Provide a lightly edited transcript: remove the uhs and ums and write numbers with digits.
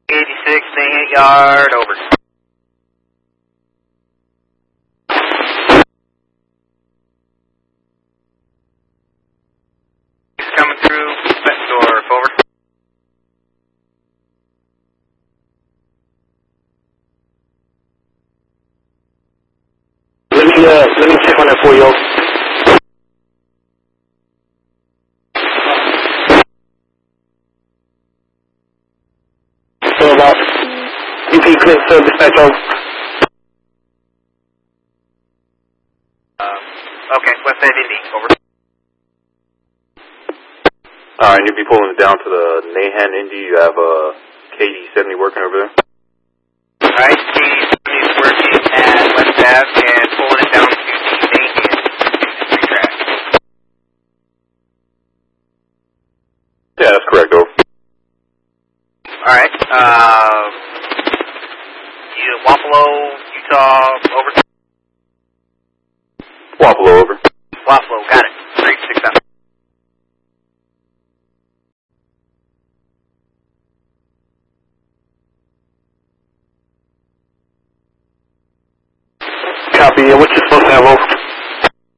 86, Nahan Yard, over. He's coming through Bettendorf, over. Let me check on that for you. So about UP Clinton Service dispatch over. Okay, West End Indy, over. Alright, you'll be pulling it down to the Nahan Indy. You have KD-70 working over there. Alright, KD-70 is working at West Ave and pulling it down to the Nahan industry track. Yeah, that's correct, over. Alright, Wapello, Utah, over. Wapello, over. Wapello, got it. 367. Copy, what's your supposed to have over?